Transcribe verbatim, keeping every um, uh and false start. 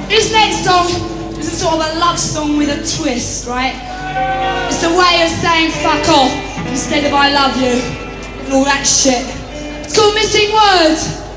This next song is a sort of a love song with a twist, right? It's a way of saying fuck off instead of I love you and all that shit. It's called Missing Words.